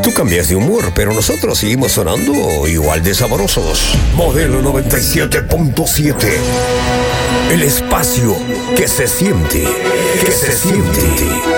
Tú cambias de humor, pero nosotros seguimos sonando igual de sabrosos. Modelo 97.7. El espacio que se siente, que se siente.